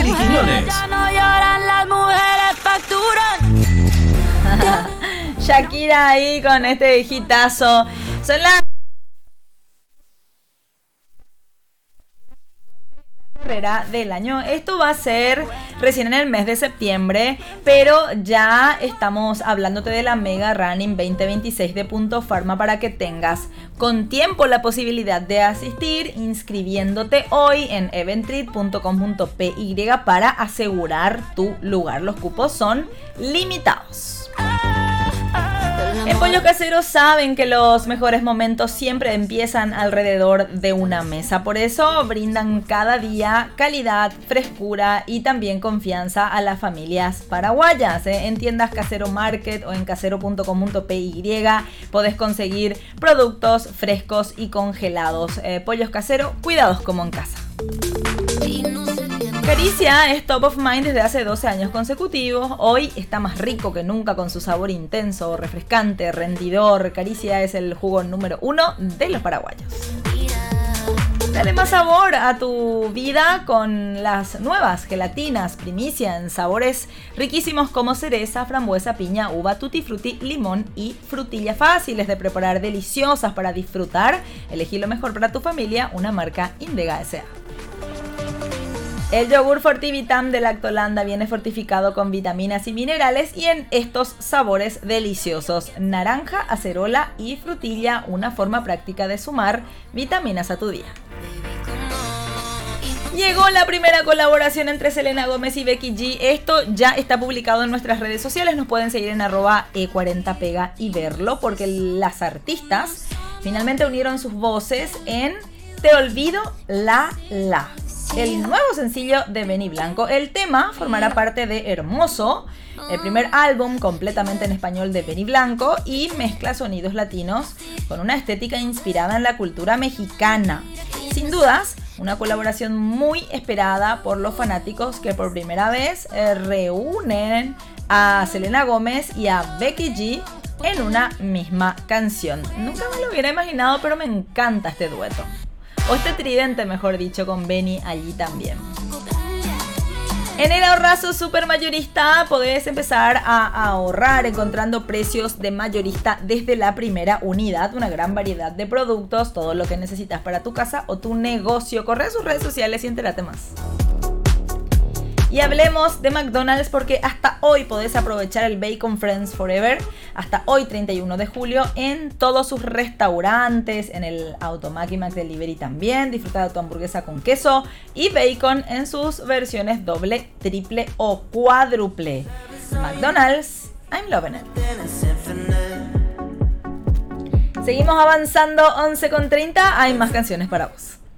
Dani Quiñones. Ya no lloran, las mujeres facturan. Shakira ahí con este hitazo. Son las carrera del año. Esto va a ser recién en el mes de septiembre, pero ya estamos hablándote de la Mega Running 2026 de Punto Pharma para que tengas con tiempo la posibilidad de asistir inscribiéndote hoy en eventrit.com.py para asegurar tu lugar. Los cupos son limitados. En Pollos Caseros saben que los mejores momentos siempre empiezan alrededor de una mesa. Por eso brindan cada día calidad, frescura y también confianza a las familias paraguayas. En tiendas Casero Market o en casero.com.py podés conseguir productos frescos y congelados. Pollos Caseros, cuidados como en casa. Caricia es top of mind desde hace 12 años consecutivos. Hoy está más rico que nunca con su sabor intenso, refrescante, rendidor. Caricia es el jugo número 1 de los paraguayos. Dale más sabor a tu vida con las nuevas gelatinas primicia en sabores riquísimos como cereza, frambuesa, piña, uva, tutti frutti, limón y frutilla. Fáciles de preparar, deliciosas para disfrutar. Elegí lo mejor para tu familia, una marca Indega S.A. El yogur Fortivitam de Lactolanda viene fortificado con vitaminas y minerales y en estos sabores deliciosos: naranja, acerola y frutilla, una forma práctica de sumar vitaminas a tu día. Llegó la primera colaboración entre Selena Gómez y Becky G. Esto ya está publicado en nuestras redes sociales. Nos pueden seguir en @e40pega y verlo, porque las artistas finalmente unieron sus voces en Te Olvido La, el nuevo sencillo de Benny Blanco. El tema formará parte de Hermoso, el primer álbum completamente en español de Benny Blanco, y mezcla sonidos latinos con una estética inspirada en la cultura mexicana. Sin dudas, una colaboración muy esperada por los fanáticos que por primera vez reúnen a Selena Gómez y a Becky G en una misma canción. Nunca me lo hubiera imaginado, pero me encanta este dueto. O este tridente, mejor dicho, con Benny allí también. En el ahorrazo super mayorista podés empezar a ahorrar encontrando precios de mayorista desde la primera unidad. Una gran variedad de productos, todo lo que necesitas para tu casa o tu negocio. Corre a sus redes sociales y entérate más. Y hablemos de McDonald's, porque hasta hoy podés aprovechar el Bacon Friends Forever, hasta hoy 31 de julio, en todos sus restaurantes, en el Automac y McDelivery también. Disfruta de tu hamburguesa con queso y bacon en sus versiones doble, triple o cuádruple. McDonald's, I'm loving it. Seguimos avanzando, 11:30, hay más canciones para vos.